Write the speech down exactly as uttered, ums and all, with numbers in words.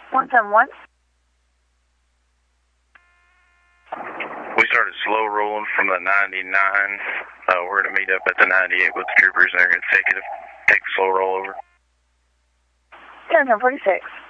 one seven one. We started slow rolling from the ninety-nine. Uh, we're going to meet up at the ninety-eight with the troopers, and they're going to take it, take the slow roll over. ten forty-six.